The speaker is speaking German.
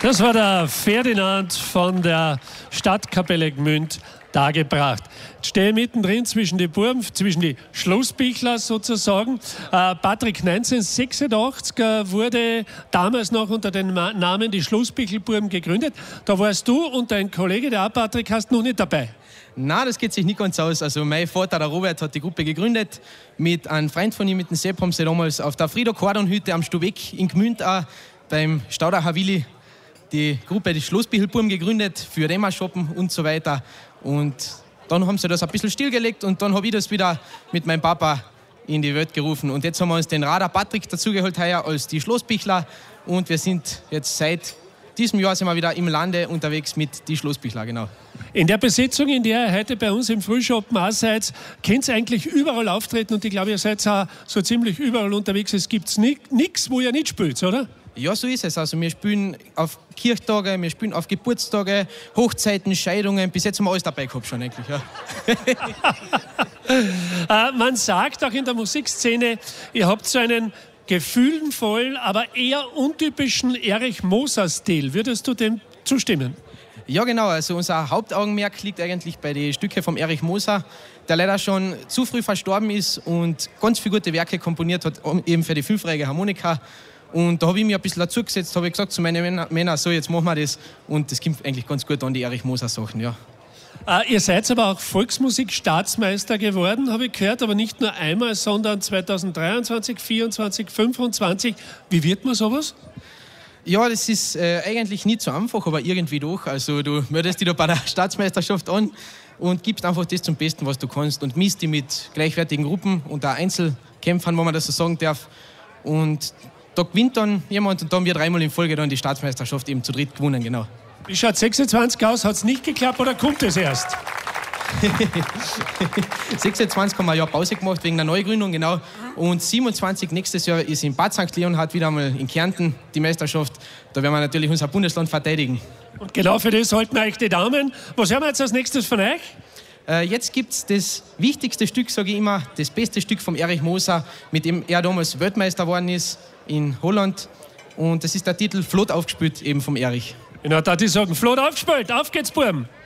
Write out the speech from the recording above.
Das war der Ferdinand von der Stadtkapelle Gmünd dargebracht. Ich stehe mittendrin zwischen die Burm, zwischen die Schlossbichler sozusagen. Patrick, 1986 wurde damals noch unter dem Namen die Schlossbichelburm gegründet. Da warst du und dein Kollege, der auch Patrick, hast noch nicht dabei. Nein, das geht sich nicht ganz aus. Also mein Vater, der Robert, hat die Gruppe gegründet mit einem Freund von ihm, mit dem Sepp, haben sie damals auf der Friedo-Kordon-Hütte am Stubeck in Gmünd auch beim Stauder Havili die Gruppe, die Schlossbichelburm, gegründet für Rema-Shoppen und so weiter. Und dann haben sie das ein bisschen stillgelegt und dann habe ich das wieder mit meinem Papa in die Welt gerufen. Und jetzt haben wir uns den Radar Patrick dazugeholt heuer als die Schlossbichler und wir sind jetzt seit diesem Jahr sind wir wieder im Lande unterwegs mit die Schlossbichler, genau. In der Besetzung, in der ihr heute bei uns im Frühschoppen auch seid, könnt ihr eigentlich überall auftreten und ich glaube, ihr seid auch so ziemlich überall unterwegs. Es gibt nichts, wo ihr nicht spielt, oder? Ja, so ist es. Also wir spielen auf Kirchtage, wir spielen auf Geburtstage, Hochzeiten, Scheidungen. Bis jetzt haben wir alles dabei gehabt schon eigentlich. Ja. Man sagt auch in der Musikszene, ihr habt so einen gefühlenvollen, aber eher untypischen Erich Moser-Stil. Würdest du dem zustimmen? Ja, genau. Also unser Hauptaugenmerk liegt eigentlich bei den Stücken vom Erich Moser, der leider schon zu früh verstorben ist und ganz viele gute Werke komponiert hat, eben für die fünfreihige Harmonika. Und da habe ich mich ein bisschen dazu gesetzt, habe ich gesagt zu meinen Männern, so jetzt machen wir das. Und das kommt eigentlich ganz gut an die Erich Moser Sachen, ja. Ihr seid aber auch Volksmusik-Staatsmeister geworden, habe ich gehört, aber nicht nur einmal, sondern 2023, 2024, 2025. Wie wird man sowas? Ja, das ist eigentlich nicht so einfach, aber irgendwie doch. Also du meldest dich da bei der Staatsmeisterschaft an und gibst einfach das zum Besten, was du kannst und misst dich mit gleichwertigen Gruppen und auch Einzelkämpfern, wenn man das so sagen darf. Und da gewinnt dann jemand und dann wird dreimal in Folge dann die Staatsmeisterschaft eben zu dritt gewonnen, genau. Wie schaut 26 aus? Hat es nicht geklappt oder kommt es erst? 26 haben wir ein Jahr Pause gemacht wegen der Neugründung, genau. Und 27 nächstes Jahr ist in Bad St. Leonhard wieder einmal in Kärnten die Meisterschaft. Da werden wir natürlich unser Bundesland verteidigen. Und genau für das halten wir euch die Daumen. Was hören wir jetzt als nächstes von euch? Jetzt gibt es das wichtigste Stück, sage ich immer, das beste Stück vom Erich Moser, mit dem er damals Weltmeister geworden ist in Holland. Und das ist der Titel Flott aufgespielt, eben vom Erich. Genau, da die sagen, Flott aufgespielt, auf geht's, Burm!